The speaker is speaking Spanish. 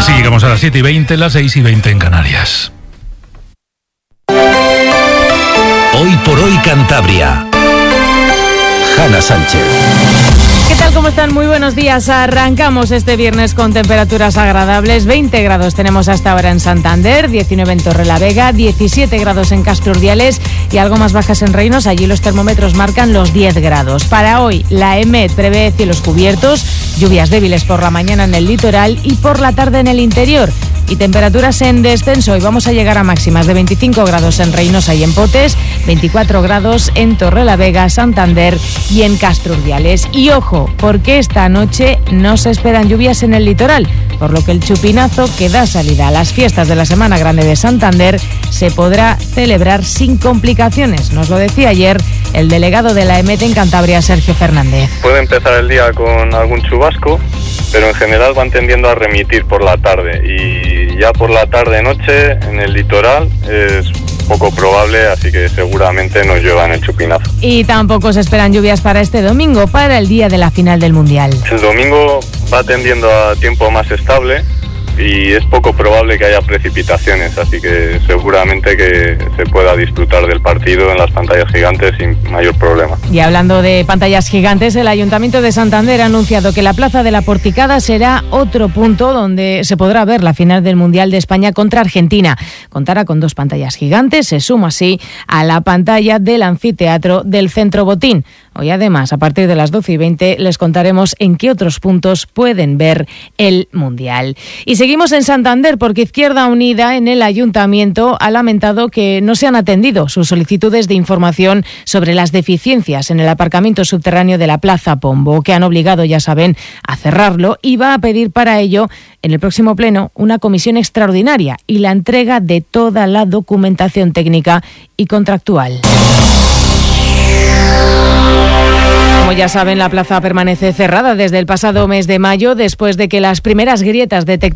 Así llegamos a las 7:20, las 6:20 en Canarias. Hoy por hoy Cantabria. Hanna Sánchez. ¿Qué tal? ¿Cómo están? Muy buenos días. Arrancamos este viernes con temperaturas agradables. 20 grados tenemos hasta ahora en Santander, 19 en Torrelavega, 17 grados en Castro Urdiales y algo más bajas en Reinos. Allí los termómetros marcan los 10 grados. Para hoy, la EMET prevé cielos cubiertos, lluvias débiles por la mañana en el litoral y por la tarde en el interior. Y temperaturas en descenso. Y vamos a llegar a máximas de 25 grados en Reinosa y en Potes, 24 grados en Torrelavega, Santander y en Castro Urdiales. Y ojo, porque esta noche no se esperan lluvias en el litoral, por lo que el chupinazo que da salida a las fiestas de la Semana Grande de Santander se podrá celebrar sin complicaciones. Nos lo decía ayer el delegado de la EMET en Cantabria, Sergio Fernández. Puede empezar el día con algún chubasco, pero en general van tendiendo a remitir por la tarde y ya por la tarde-noche en el litoral es poco probable, así que seguramente nos llueva en el chupinazo. Y tampoco se esperan lluvias para este domingo, para el día de la final del Mundial. El domingo va tendiendo a tiempo más estable y es poco probable que haya precipitaciones, así que seguramente que se pueda disfrutar del partido en las pantallas gigantes sin mayor problema. Y hablando de pantallas gigantes, el Ayuntamiento de Santander ha anunciado que la Plaza de la Porticada será otro punto donde se podrá ver la final del Mundial de España contra Argentina. Contará con 2 pantallas gigantes, se suma así a la pantalla del anfiteatro del Centro Botín. Hoy además, a partir de las 12:20, les contaremos en qué otros puntos pueden ver el Mundial. Y seguimos en Santander porque Izquierda Unida en el Ayuntamiento ha lamentado que no se han atendido sus solicitudes de información sobre las deficiencias en el aparcamiento subterráneo de la Plaza Pombo, que han obligado, ya saben, a cerrarlo, y va a pedir para ello en el próximo pleno una comisión extraordinaria y la entrega de toda la documentación técnica y contractual. Como ya saben, la plaza permanece cerrada desde el pasado mes de mayo después de que las primeras grietas detectadas